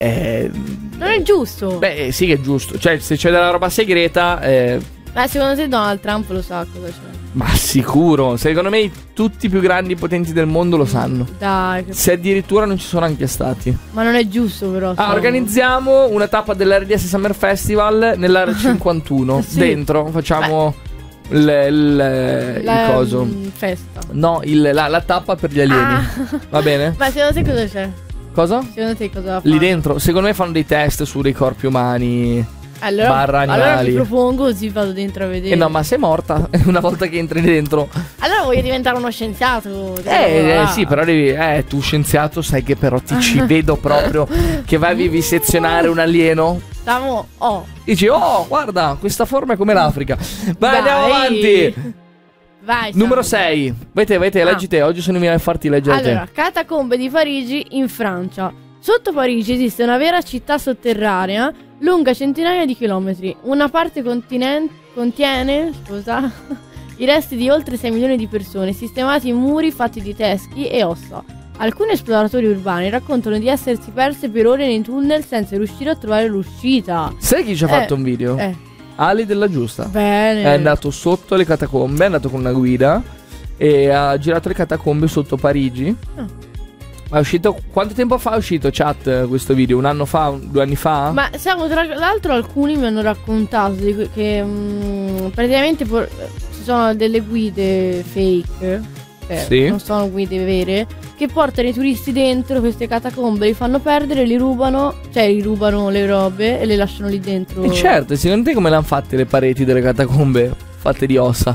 Non è giusto. Beh, sì che è giusto. Cioè, se c'è della roba segreta. Ma secondo te Donald Trump lo sa cosa c'è? Ma sicuro. Secondo me tutti i più grandi potenti del mondo lo sanno. Dai. Se addirittura non ci sono anche stati. Ma non è giusto però. Organizziamo una tappa dell'RDS Summer Festival nell'area 51. Sì. Dentro facciamo il coso. Festa. No, la tappa per gli alieni. Va bene? Ma secondo te cosa c'è? Cosa? Secondo te cosa fa? Lì dentro, secondo me fanno dei test su dei corpi umani. Barra animali. Allora mi propongo così vado dentro a vedere. No, ma sei morta una volta che entri dentro. Allora voglio diventare uno scienziato. Sì, però devi. Tu scienziato, sai che però ti ci vedo proprio. Che vai a vivisezionare un alieno. Dici, guarda, questa forma è come l'Africa. Vai, andiamo avanti. Vai. Numero 6. Vai te, leggi te. Oggi sono io a farti leggere. Allora, catacombe di Parigi in Francia. Sotto Parigi esiste una vera città sotterranea lunga centinaia di chilometri. Una parte contiene i resti di oltre 6 milioni di persone, sistemati in muri fatti di teschi e ossa. Alcuni esploratori urbani raccontano di essersi perse per ore nei tunnel senza riuscire a trovare l'uscita. Sai chi ci ha fatto un video? Ali della Giusta. Bene. È andato sotto le catacombe, è andato con una guida e ha girato le catacombe sotto Parigi. È uscito. Quanto tempo fa è uscito, chat, questo video? 1 anno fa? 2 anni fa? Ma siamo, tra l'altro, alcuni mi hanno raccontato che praticamente ci sono delle guide fake, sì. Non sono guide vere, che portano i turisti dentro queste catacombe, li fanno perdere, li rubano le robe e le lasciano lì dentro. E certo, secondo te come le hanno fatte le pareti delle catacombe? Fatte di ossa.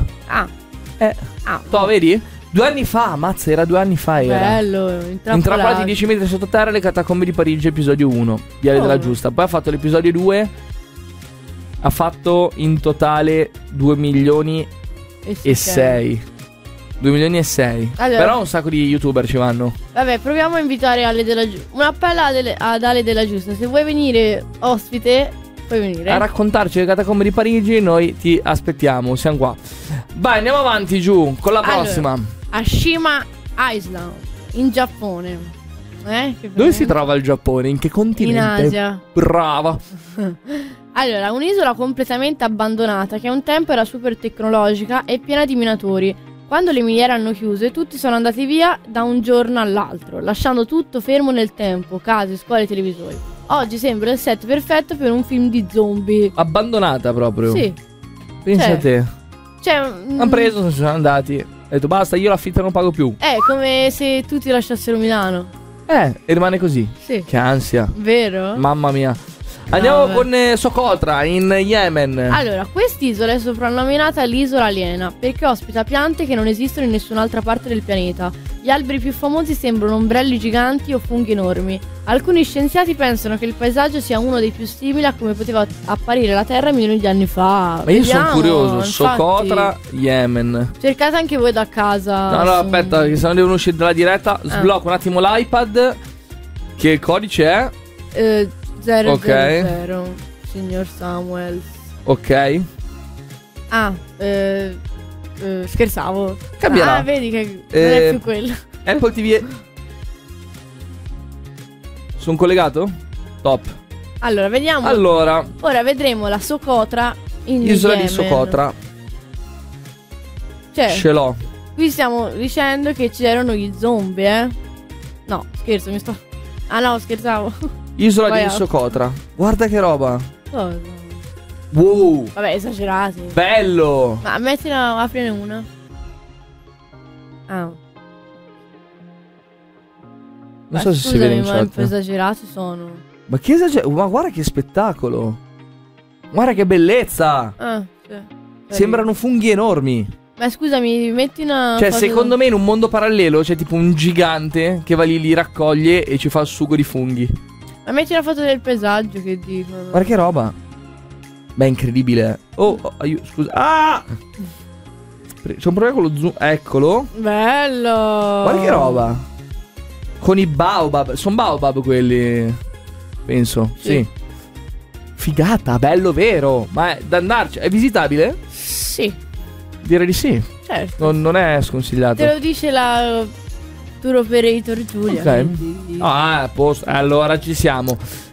Vedi? 2 anni fa, mazza, era 2 anni fa. Bello, intrappolati 10 metri sottoterra, le catacombe di Parigi, episodio 1 di Ale della Giusta. Poi ha fatto l'episodio 2. Ha fatto in totale 2 milioni e 6. 2 milioni e 6. Allora, però un sacco di youtuber ci vanno. Vabbè, proviamo a invitare Ale della Giusta. Un appello ad Ale della Giusta. Se vuoi venire ospite, puoi venire a raccontarci le catacombe di Parigi. Noi ti aspettiamo, siamo qua. Vai, andiamo avanti giù con la prossima. Ashima Island in Giappone. Dove si trova il Giappone? In che continente? In Asia. Brava. Allora, un'isola completamente abbandonata che un tempo era super tecnologica e piena di minatori. Quando le miniere hanno chiuso, tutti sono andati via da un giorno all'altro, lasciando tutto fermo nel tempo, case, scuole e televisori. Oggi sembra il set perfetto per un film di zombie. Abbandonata proprio. Sì. Pensa a te. Hanno preso, sono andati. Ha detto basta, io l'affitto non pago più. È come se tutti lasciassero Milano. E rimane così. Sì. Che ansia. Vero? Mamma mia. Andiamo con Socotra in Yemen. Allora, quest'isola è soprannominata l'isola aliena perché ospita piante che non esistono in nessun'altra parte del pianeta. Gli alberi più famosi sembrano ombrelli giganti o funghi enormi. Alcuni scienziati pensano che il paesaggio sia uno dei più simili a come poteva apparire la Terra milioni di anni fa. Ma io sono curioso. Socotra, Yemen. Cercate anche voi da casa. No, aspetta, che se no devono uscire dalla diretta. Sblocco un attimo l'iPad. Che il codice è 000, signor Samuels. Ok. Scherzavo. Cambierà. Vedi che non è più quello. Apple TV. Sono collegato? Top. Allora, vediamo. Ora vedremo la Socotra in Isola Yemen. di Socotra. Ce l'ho. Qui stiamo dicendo che c'erano gli zombie, No, scherzo, no, scherzavo. Isola di Socotra. Guarda che roba. Cosa? Wow. Vabbè, esagerati. Bello. Ma mettila, aprine una. Non so se si vede in chat. Ma esagerati sono. Ma che esagerato. Ma guarda che spettacolo. Guarda che bellezza. Sì. Sembrano funghi enormi. Ma scusami, metti una. Cioè, secondo me in un mondo parallelo c'è tipo un gigante che va lì, li raccoglie e ci fa il sugo di funghi. Ma metti una foto del paesaggio, che dicono. Guarda che roba. Beh, incredibile. Scusa. C'è un problema con lo zoom. Eccolo. Bello. Guarda che roba. Con i baobab. Sono baobab quelli. Penso. Sì. Figata, bello vero. Ma è da andarci. È visitabile? Sì. Direi di sì. Certo. Non è sconsigliato. Te lo dice la tour operator Giulia. Ok. A posto. Allora ci siamo.